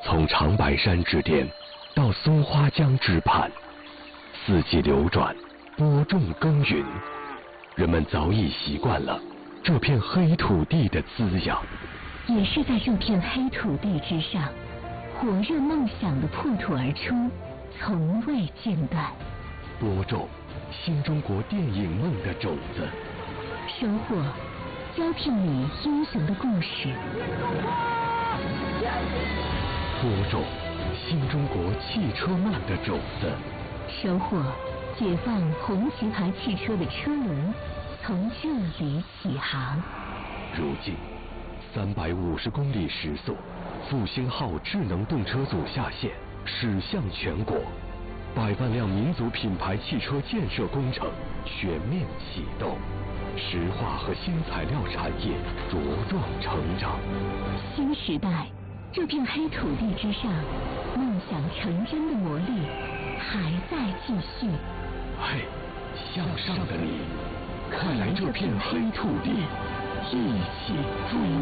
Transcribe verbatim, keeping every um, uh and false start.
从长白山之巅到松花江之畔，四季流转，播种耕耘，人们早已习惯了这片黑土地的滋养。 也是在这片黑土地之上，火热梦想的破土而出，从未间断。 播种新中国电影梦的种子， 收获招聘你英雄的故事。 播种新中国汽车梦的种子， 收获解放红旗牌汽车的车轮从这里起航。 如今三百五十公里时速，复兴号智能动车组下线，驶向全国，百万辆民族品牌汽车建设工程全面启动，石化和新材料产业茁壮成长。 新时代，这片黑土地之上，梦想成真的魔力还在继续。 嘿，向上的你，快来这片黑土地，一起追梦。